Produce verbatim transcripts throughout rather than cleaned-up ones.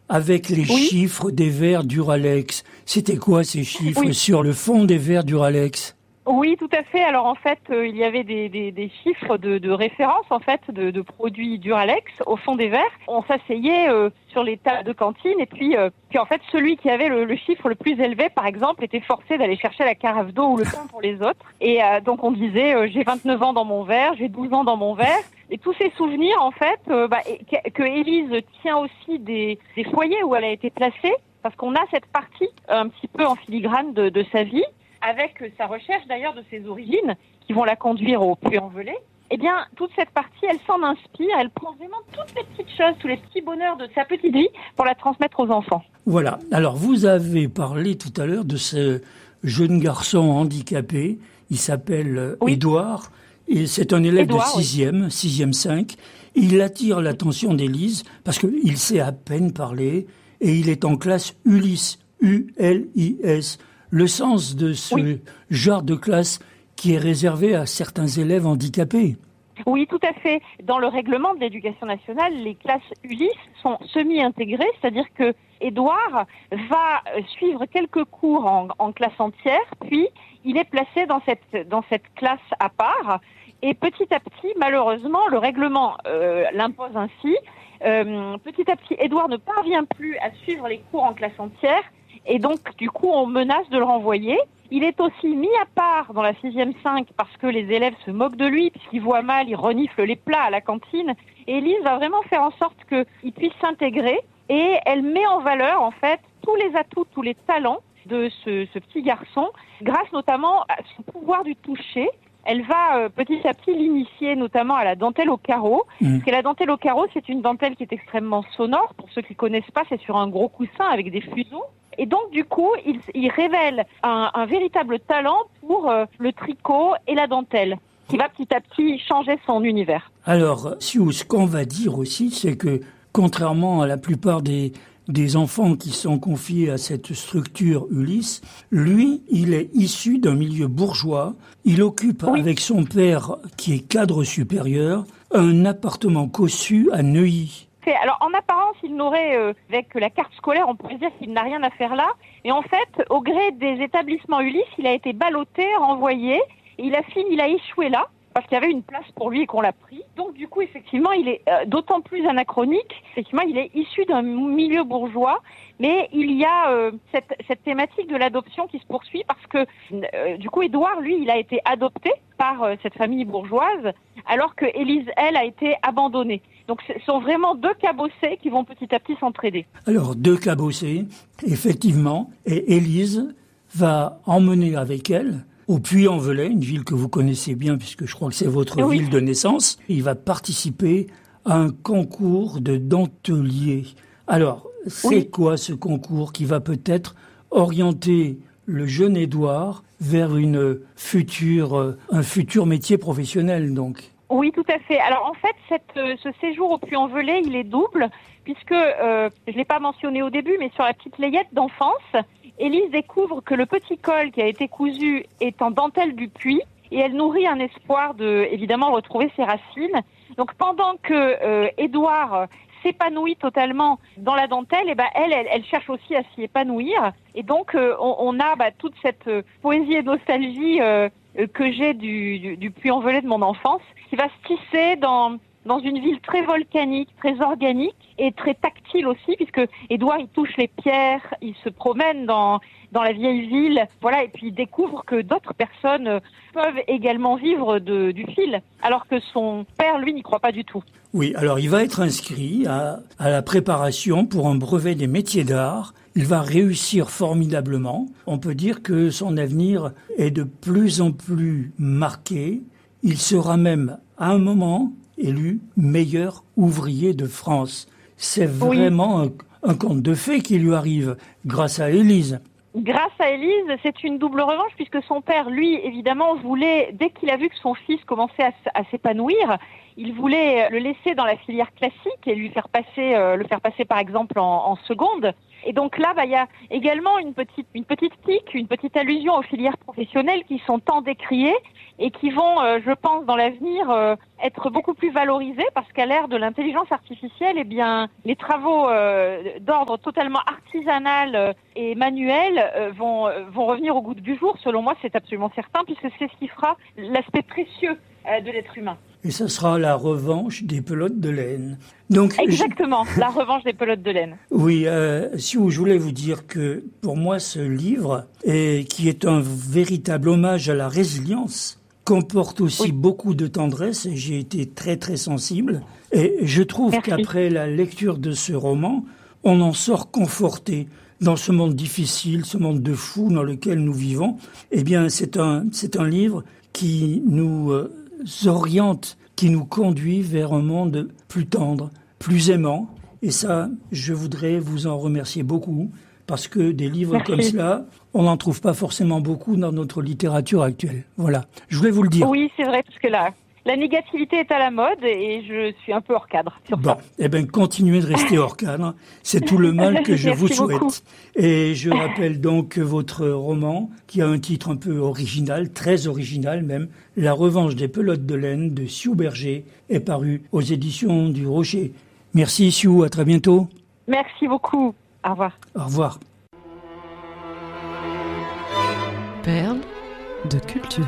avec les Oui. chiffres des verres Duralex. C'était quoi ces chiffres Oui. sur le fond des verres Duralex? Oui, tout à fait. Alors en fait, euh, il y avait des, des, des chiffres de, de référence en fait de, de produits Duralex au fond des verres. On s'asseyait euh, sur les tables de cantine et puis, euh, puis en fait, celui qui avait le, le chiffre le plus élevé, par exemple, était forcé d'aller chercher la carafe d'eau ou le pain pour les autres. Et euh, donc on disait euh, j'ai vingt-neuf ans dans mon verre, j'ai douze ans dans mon verre. Et tous ces souvenirs, en fait, euh, bah, et, que, que Élise tient aussi des, des foyers où elle a été placée, parce qu'on a cette partie un petit peu en filigrane de, de sa vie, avec sa recherche d'ailleurs de ses origines, qui vont la conduire au Puy-en-Velay. Eh bien, toute cette partie, elle s'en inspire, elle prend vraiment toutes les petites choses, tous les petits bonheurs de sa petite vie pour la transmettre aux enfants. Voilà. Alors, vous avez parlé tout à l'heure de ce jeune garçon handicapé. Il s'appelle Oui. Édouard. Et c'est un élève Édouard, de sixième, sixième cinq. Il attire l'attention d'Élise parce qu'il sait à peine parler et il est en classe Ulysse, U L I S. Le sens de ce Oui. genre de classe qui est réservé à certains élèves handicapés. Oui, tout à fait. Dans le règlement de l'éducation nationale, les classes Ulysse sont semi-intégrées, c'est-à-dire que Édouard va suivre quelques cours en, en classe entière, puis il est placé dans cette, dans cette classe à part. Et petit à petit, malheureusement, le règlement euh, l'impose ainsi. Euh, petit à petit, Édouard ne parvient plus à suivre les cours en classe entière. Et donc, du coup, on menace de le renvoyer. Il est aussi mis à part dans la sixième cinq parce que les élèves se moquent de lui, puisqu'il voit mal, il renifle les plats à la cantine. Et Élise va vraiment faire en sorte qu'il puisse s'intégrer. Et elle met en valeur, en fait, tous les atouts, tous les talents de ce, ce petit garçon, grâce notamment à son pouvoir du toucher. Elle va euh, petit à petit l'initier notamment à la dentelle au carreau. Mmh. Parce que la dentelle au carreau, c'est une dentelle qui est extrêmement sonore. Pour ceux qui connaissent pas, c'est sur un gros coussin avec des fuseaux. Et donc, du coup, il, il révèle un, un véritable talent pour euh, le tricot et la dentelle, qui va petit à petit changer son univers. Alors, Sue, ce qu'on va dire aussi, c'est que, contrairement à la plupart des, des enfants qui sont confiés à cette structure Ulysse, lui, il est issu d'un milieu bourgeois. Il occupe, Oui. avec son père, qui est cadre supérieur, un appartement cossu à Neuilly. Alors, en apparence, il n'aurait, euh, avec la carte scolaire, on pourrait dire qu'il n'a rien à faire là. Mais en fait, au gré des établissements Ulysse, il a été ballotté, renvoyé. Et il a fini, il a échoué là, parce qu'il y avait une place pour lui et qu'on l'a pris. Donc, du coup, effectivement, il est euh, d'autant plus anachronique. Effectivement, il est issu d'un milieu bourgeois. Mais il y a euh, cette, cette thématique de l'adoption qui se poursuit parce que, euh, du coup, Édouard, lui, il a été adopté par euh, cette famille bourgeoise, alors que Élise, elle, a été abandonnée. Donc, ce sont vraiment deux cabossés qui vont petit à petit s'entraider. Alors, deux cabossés, effectivement, et Élise va emmener avec elle au Puy-en-Velay, une ville que vous connaissez bien puisque je crois que c'est votre Oui. ville de naissance. Il va participer à un concours de dentelier. Alors, c'est Oui. quoi ce concours qui va peut-être orienter le jeune Édouard vers une future, un futur métier professionnel, donc? Oui, tout à fait. Alors en fait, cette, euh, ce séjour au Puy-en-Velay, il est double, puisque, euh, je ne l'ai pas mentionné au début, mais sur la petite layette d'enfance, Élise découvre que le petit col qui a été cousu est en dentelle du Puy, et elle nourrit un espoir de, évidemment, retrouver ses racines. Donc pendant que euh, Édouard s'épanouit totalement dans la dentelle, et ben elle, elle, elle cherche aussi à s'y épanouir. Et donc euh, on, on a bah, toute cette euh, poésie et nostalgie euh, que j'ai du, du, du Puy-en-Velay de mon enfance, qui va se tisser dans dans une ville très volcanique, très organique et très tactile aussi, puisque Édouard, il touche les pierres, il se promène dans dans la vieille ville, voilà, et puis il découvre que d'autres personnes peuvent également vivre de, du fil, alors que son père, lui, n'y croit pas du tout. Oui, alors il va être inscrit à, à la préparation pour un brevet des métiers d'art. Il va réussir formidablement. On peut dire que son avenir est de plus en plus marqué. Il sera même, à un moment, élu meilleur ouvrier de France. C'est vraiment oui. un, un conte de fées qui lui arrive grâce à Élise. Grâce à Élise, c'est une double revanche puisque son père, lui, évidemment, voulait, dès qu'il a vu que son fils commençait à, à s'épanouir, il voulait le laisser dans la filière classique et lui faire passer, euh, le faire passer par exemple en, en seconde. Et donc là, bah, il y a également une petite, une petite pique, une petite allusion aux filières professionnelles qui sont tant décriées et qui vont, euh, je pense, dans l'avenir, euh, être beaucoup plus valorisées parce qu'à l'ère de l'intelligence artificielle, eh bien, les travaux euh, d'ordre totalement artisanal euh, et manuel euh, vont, vont revenir au goût du jour. Selon moi, c'est absolument certain puisque c'est ce qui fera l'aspect précieux euh, de l'être humain. Et ça sera la revanche des pelotes de laine. Donc, exactement, je... la revanche des pelotes de laine. Oui, euh, si je voulais vous dire que pour moi ce livre, est, qui est un véritable hommage à la résilience, comporte aussi oui. beaucoup de tendresse et j'ai été très très sensible. Et je trouve Merci. qu'après la lecture de ce roman, on en sort conforté dans ce monde difficile, ce monde de fous dans lequel nous vivons. Eh bien, c'est un c'est un livre qui nous euh, oriente, qui nous conduit vers un monde plus tendre, plus aimant. Et ça, je voudrais vous en remercier beaucoup, parce que des livres Merci. comme cela, on n'en trouve pas forcément beaucoup dans notre littérature actuelle. Voilà, je voulais vous le dire. Oui, c'est vrai, parce que là, la négativité est à la mode et je suis un peu hors cadre sur bon, ça. Eh bien, continuez de rester hors cadre. C'est tout le mal que je vous souhaite. Beaucoup. Et je rappelle donc votre roman, qui a un titre un peu original, très original même, La revanche des pelotes de laine de Sue Berger, est paru aux éditions du Rocher. Merci Sue, à très bientôt. Merci beaucoup. Au revoir. Au revoir. Perles de culture.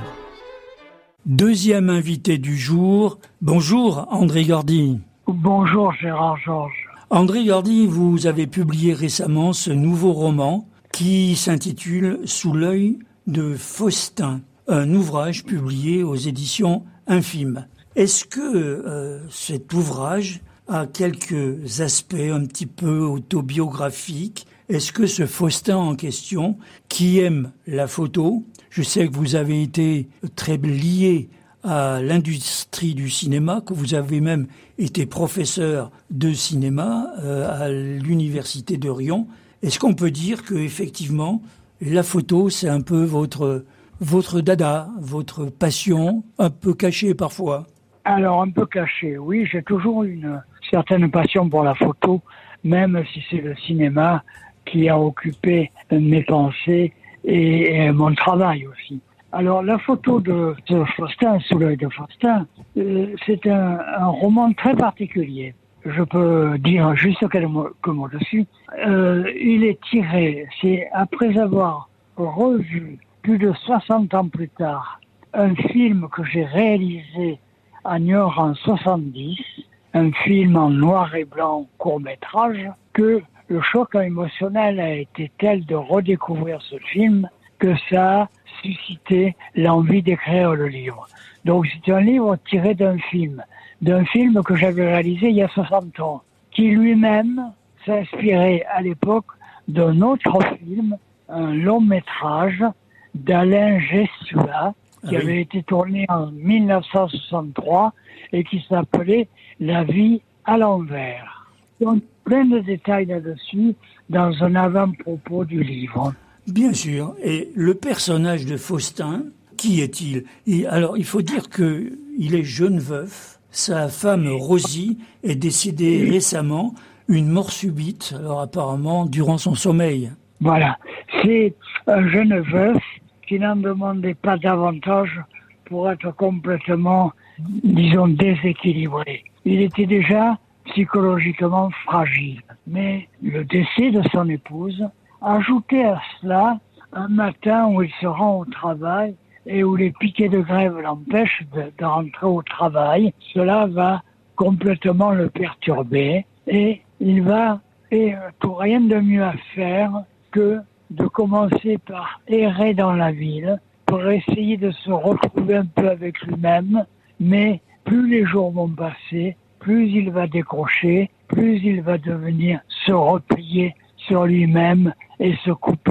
Deuxième invité du jour. Bonjour André Gordy. Bonjour Gérard Georges. André Gordy, vous avez publié récemment ce nouveau roman qui s'intitule Sous l'œil de Faustin, un ouvrage publié aux éditions Infimes. Est-ce que euh, cet ouvrage a quelques aspects un petit peu autobiographiques? Est-ce que ce Faustin en question, qui aime la photo, je sais que vous avez été très lié à l'industrie du cinéma, que vous avez même été professeur de cinéma euh, à l'université de Riom. Est-ce qu'on peut dire que effectivement la photo c'est un peu votre votre dada, votre passion, un peu cachée parfois? Alors un peu cachée, oui. J'ai toujours une certaine passion pour la photo, même si c'est le cinéma qui a occupé mes pensées et, et mon travail aussi. Alors la photo de, de Faustin, Sous l'œil de Faustin, euh, c'est un, un roman très particulier. Je peux dire juste quelques mots, quelques mots dessus. Euh, il est tiré, c'est après avoir revu plus de soixante ans plus tard un film que j'ai réalisé à Niort en soixante-dix, un film en noir et blanc court-métrage, que le choc émotionnel a été tel de redécouvrir ce film que ça a suscité l'envie d'écrire le livre. Donc c'est un livre tiré d'un film, d'un film que j'avais réalisé il y a soixante ans, qui lui-même s'inspirait à l'époque d'un autre film, un long métrage d'Alain Gessula, qui ah oui. avait été tourné en mille neuf cent soixante-trois et qui s'appelait La vie à l'envers. Donc plein de détails là-dessus dans un avant-propos du livre. Bien sûr. Et le personnage de Faustin, qui est-il? Et alors, il faut dire que il est jeune veuf. Sa femme, Rosie, est décédée récemment, une mort subite, alors apparemment, durant son sommeil. Voilà. C'est un jeune veuf qui n'en demandait pas davantage pour être complètement, disons, déséquilibré. Il était déjà psychologiquement fragile. Mais le décès de son épouse, ajouté à cela, un matin où il se rend au travail et où les piquets de grève l'empêchent de, de rentrer au travail, cela va complètement le perturber et il va, et pour rien de mieux à faire que de commencer par errer dans la ville pour essayer de se retrouver un peu avec lui-même, mais plus les jours vont passer, plus il va décrocher, plus il va devenir se replier sur lui-même et se couper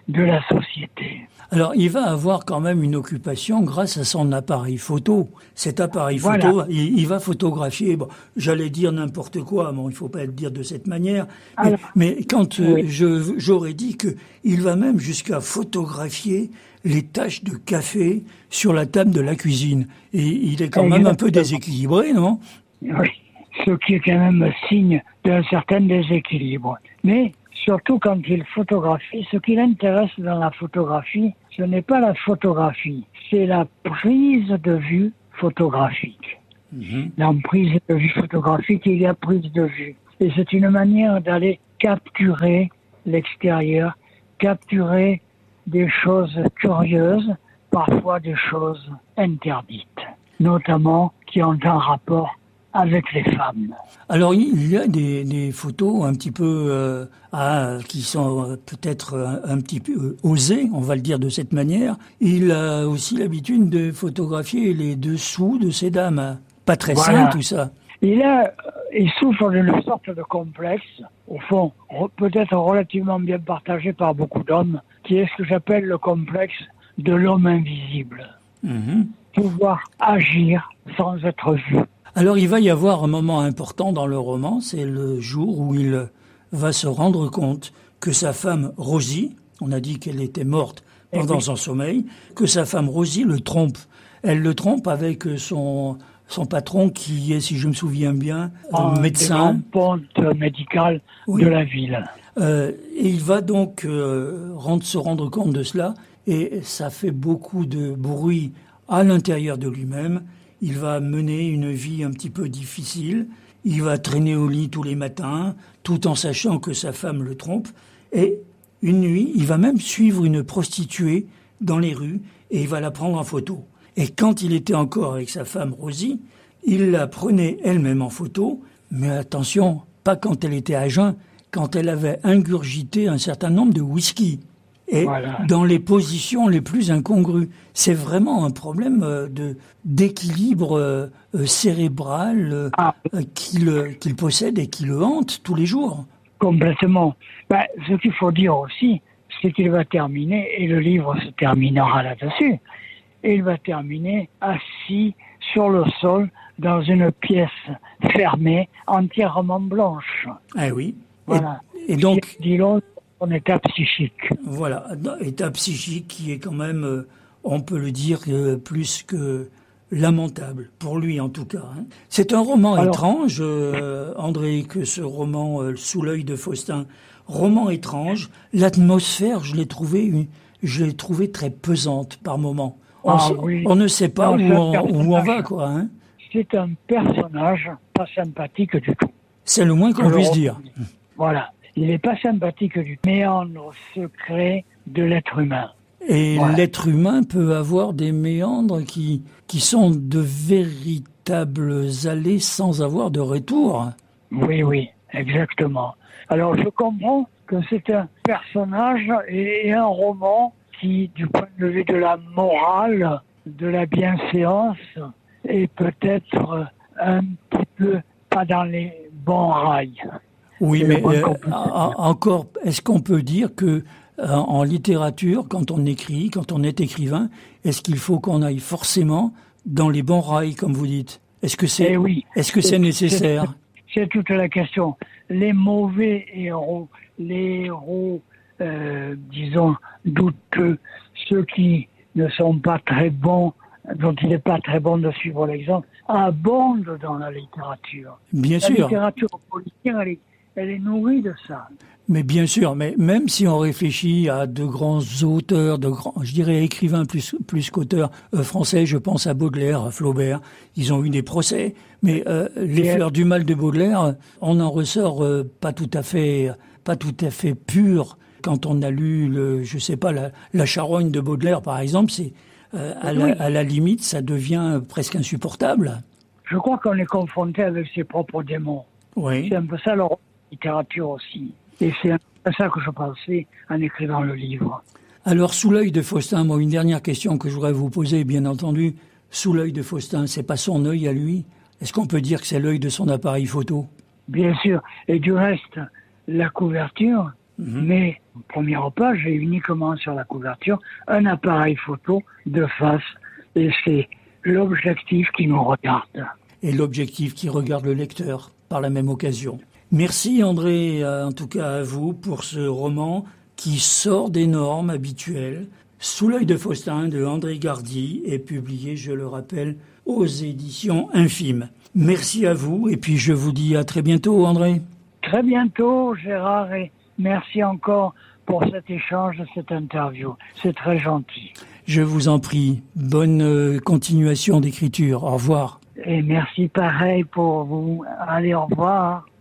de la société. Alors, il va avoir quand même une occupation grâce à son appareil photo. Cet appareil photo, voilà. il, il va photographier, bon, j'allais dire n'importe quoi, bon, il faut pas le dire de cette manière, Alors, mais, mais quand oui. euh, je, j'aurais dit que il va même jusqu'à photographier les taches de café sur la table de la cuisine. Et il est quand Exactement. même un peu déséquilibré, non? Oui, ce qui est quand même signe d'un certain déséquilibre. Mais surtout quand il photographie, ce qui l'intéresse dans la photographie, ce n'est pas la photographie, c'est la prise de vue photographique. Mmh. Dans prise de vue photographique, il y a prise de vue. Et c'est une manière d'aller capturer l'extérieur, capturer des choses curieuses, parfois des choses interdites, notamment qui ont un rapport avec les femmes. Alors il y a des, des photos un petit peu euh, ah, qui sont peut-être un, un petit peu euh, osées, on va le dire de cette manière. Il a aussi l'habitude de photographier les dessous de ces dames. Pas très voilà. sain tout ça. Il a, il souffre d'une sorte de complexe, au fond, peut-être relativement bien partagé par beaucoup d'hommes, qui est ce que j'appelle le complexe de l'homme invisible. Mmh. Pouvoir agir sans être vu. Alors il va y avoir un moment important dans le roman, c'est le jour où il va se rendre compte que sa femme Rosie, on a dit qu'elle était morte pendant oui. son sommeil, que sa femme Rosie le trompe. Elle le trompe avec son, son patron qui est, si je me souviens bien, un médecin. Ponte médical oui. de la ville. Euh, et il va donc euh, rendre, se rendre compte de cela et ça fait beaucoup de bruit à l'intérieur de lui-même. Il va mener une vie un petit peu difficile. Il va traîner au lit tous les matins, tout en sachant que sa femme le trompe. Et une nuit, il va même suivre une prostituée dans les rues et il va la prendre en photo. Et quand il était encore avec sa femme Rosie, il la prenait elle-même en photo. Mais attention, pas quand elle était à jeun, quand elle avait ingurgité un certain nombre de whisky. Et voilà. dans les positions les plus incongrues. C'est vraiment un problème de, d'équilibre euh, cérébral euh, ah. qu'il, qu'il possède et qui le hante tous les jours. Complètement. Ben, ce qu'il faut dire aussi, c'est qu'il va terminer, et le livre se terminera là-dessus, et il va terminer assis sur le sol dans une pièce fermée, entièrement blanche. Ah oui. Voilà. Et, et donc... Dis-le, son état psychique. Voilà, état psychique qui est quand même, euh, on peut le dire, euh, plus que lamentable, pour lui en tout cas. Hein. C'est un roman Alors, étrange, euh, André, que ce roman euh, Sous l'œil de Faustin. Roman étrange, l'atmosphère, je l'ai trouvé, je l'ai trouvé très pesante par moments. On, ah, oui. on ne sait pas non, où, on, où on va, quoi. Hein. C'est un personnage pas sympathique du tout. C'est le moins qu'on Alors, puisse dire. Voilà. Il n'est pas sympathique du tout. Méandre secret de l'être humain. Et voilà. l'être humain peut avoir des méandres qui, qui sont de véritables allées sans avoir de retour. Oui, oui, exactement. Alors je comprends que c'est un personnage et un roman qui, du point de vue de la morale, de la bienséance, est peut-être un petit peu pas dans les bons rails. Oui, mais euh, encore, est-ce qu'on peut dire que euh, en littérature, quand on écrit, quand on est écrivain, est-ce qu'il faut qu'on aille forcément dans les bons rails, comme vous dites? Est-ce que c'est, eh oui, est-ce que c'est, c'est nécessaire? c'est, c'est toute la question. Les mauvais héros, les héros, euh, disons, douteux, ceux qui ne sont pas très bons, dont il n'est pas très bon de suivre l'exemple, abondent dans la littérature. Bien la sûr. La littérature politique, elle est Elle est nourrie de ça. Mais bien sûr, mais même si on réfléchit à de grands auteurs, de grands, je dirais écrivains plus plus qu'auteurs euh, français, je pense à Baudelaire, à Flaubert, ils ont eu des procès, mais euh, les Et fleurs elle... du mal de Baudelaire, on en ressort euh, pas tout à fait, pas tout à fait pur. Quand on a lu, le, je sais pas, la, la charogne de Baudelaire, par exemple, c'est euh, à, oui. la, à la limite, ça devient presque insupportable. Je crois qu'on est confronté avec ses propres démons. Oui. C'est un peu ça leur littérature aussi. Et c'est à ça que je pensais en écrivant le livre. Alors, Sous l'œil de Faustin, moi, une dernière question que je voudrais vous poser, bien entendu. Sous l'œil de Faustin, c'est pas son œil à lui? Est-ce qu'on peut dire que c'est l'œil de son appareil photo? Bien sûr. Et du reste, la couverture Mmh. Mais au premier repas, j'ai uniquement sur la couverture un appareil photo de face. Et c'est l'objectif qui nous regarde. Et l'objectif qui regarde le lecteur par la même occasion. Merci André, en tout cas à vous, pour ce roman qui sort des normes habituelles. Sous l'œil de Faustin de André Gardy est publié, je le rappelle, aux éditions Infimes. Merci à vous et puis je vous dis à très bientôt André. Très bientôt Gérard et merci encore pour cet échange, cette interview. C'est très gentil. Je vous en prie. Bonne continuation d'écriture. Au revoir. Et merci pareil pour vous. Allez, au revoir.